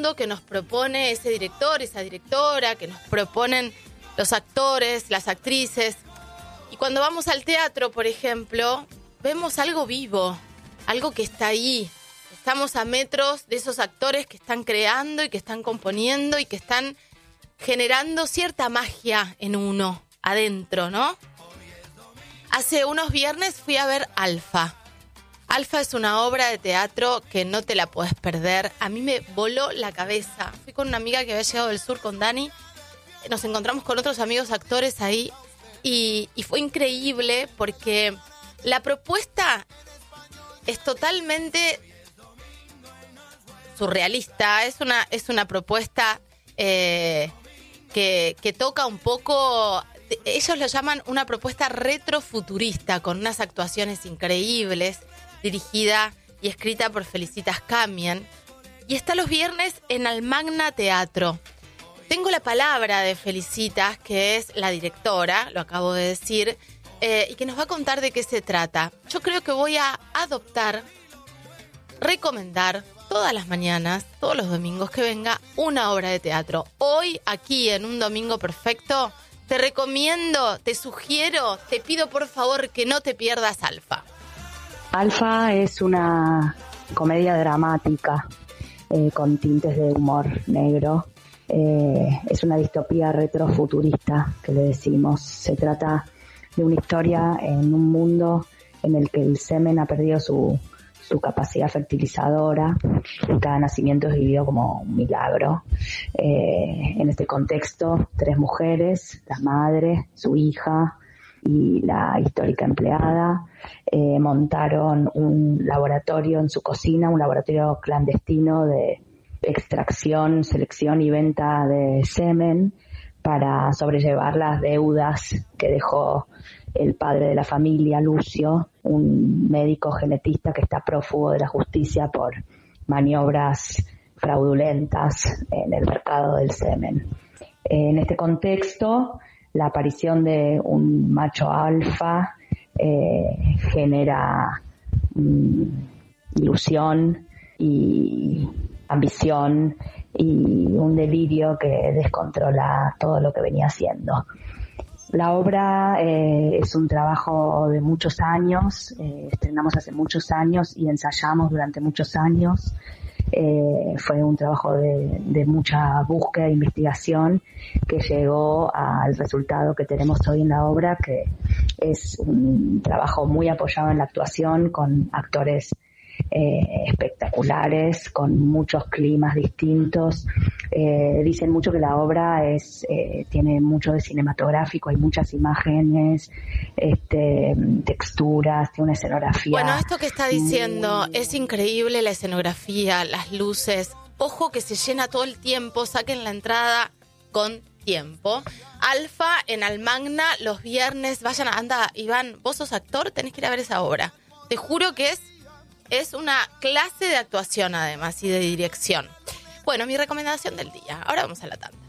mundo que nos propone ese director, esa directora, que nos proponen los actores, las actrices. Y cuando vamos al teatro, por ejemplo, vemos algo vivo, algo que está ahí. Estamos a metros de esos actores que están creando y que están componiendo y que están generando cierta magia en uno, adentro, ¿no? Hace unos viernes fui a ver Alfa. Alfa es una obra de teatro que no te la puedes perder. A mí me voló la cabeza. Fui con una amiga que había llegado del sur, con Dani. Nos encontramos con otros amigos actores ahí y fue increíble porque la propuesta es totalmente surrealista. Es una propuesta que toca un poco... Ellos lo llaman una propuesta retrofuturista con unas actuaciones increíbles, dirigida y escrita por Felicitas Camian. Y está los viernes en Almagna Teatro. Tengo la palabra de Felicitas, que es la directora, lo acabo de decir, y que nos va a contar de qué se trata. Yo creo que voy a recomendar todas las mañanas, todos los domingos, que venga una obra de teatro. Hoy, aquí en Un Domingo Perfecto, te recomiendo, te sugiero, te pido por favor que no te pierdas Alfa. Alfa es una comedia dramática con tintes de humor negro. Es una distopía retrofuturista, que le decimos. Se trata de una historia en un mundo en el que el semen ha perdido su capacidad fertilizadora y cada nacimiento es vivido como un milagro. En este contexto, 3 mujeres, la madre, su hija y la histórica empleada, montaron un laboratorio en su cocina, un laboratorio clandestino de extracción, selección y venta de semen para sobrellevar las deudas que dejó el padre de la familia, Lucio, un médico genetista que está prófugo de la justicia por maniobras fraudulentas en el mercado del semen. En este contexto, la aparición de un macho alfa genera ilusión y ambición y un delirio que descontrola todo lo que venía haciendo. La obra es un trabajo de muchos años, estrenamos hace muchos años y ensayamos durante muchos años. Fue un trabajo de mucha búsqueda e investigación que llegó al resultado que tenemos hoy en la obra, que es un trabajo muy apoyado en la actuación, con actores espectaculares, con muchos climas distintos. Dicen mucho que la obra tiene mucho de cinematográfico, hay muchas imágenes, texturas, tiene una escenografía. Bueno, esto que está diciendo es increíble, la escenografía, las luces. Ojo que se llena todo el tiempo, saquen la entrada con tiempo. Alfa en Almagna los viernes. Vayan, anda, Iván, vos sos actor, tenés que ir a ver esa obra. Te juro que es una clase de actuación además y de dirección. Bueno, mi recomendación del día. Ahora vamos a la tanda.